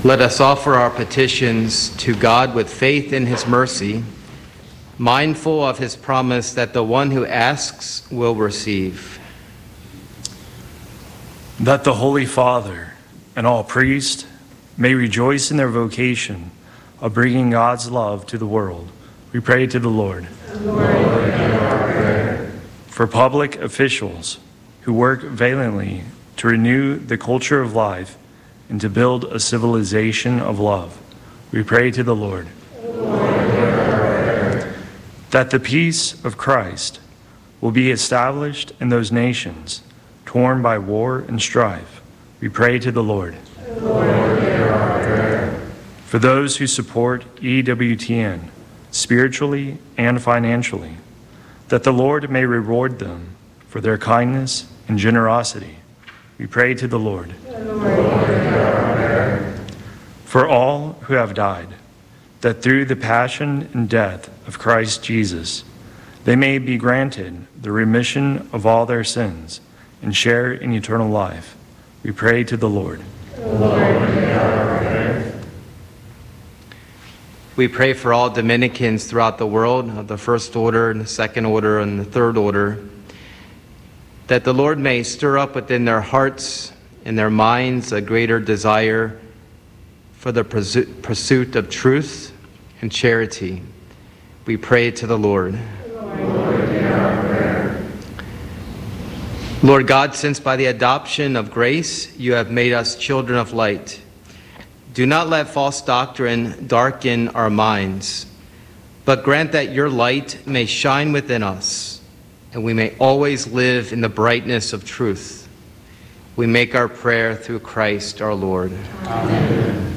Let us offer our petitions to God with faith in his mercy, mindful of his promise that the one who asks will receive. That the Holy Father and all priests may rejoice in their vocation of bringing God's love to the world. We pray to the Lord. Lord, hear our prayer. For public officials who work valiantly to renew the culture of life and to build a civilization of love, we pray to the Lord. Lord, hear our prayer. That the peace of Christ will be established in those nations torn by war and strife, we pray to the Lord. Lord, hear our prayer. For those who support EWTN spiritually and financially, that the Lord may reward them for their kindness and generosity, we pray to the Lord. Lord, hear our prayer. For all who have died, that through the passion and death of Christ Jesus, they may be granted the remission of all their sins and share in eternal life, we pray to the Lord. Lord, hear our prayer. We pray for all Dominicans throughout the world, of the first order and the second order and the third order, that the Lord may stir up within their hearts and their minds a greater desire for the pursuit of truth and charity. We pray to the Lord. Lord, hear our prayer. Lord God, since by the adoption of grace you have made us children of light, do not let false doctrine darken our minds, but grant that your light may shine within us, and we may always live in the brightness of truth. We make our prayer through Christ our Lord. Amen.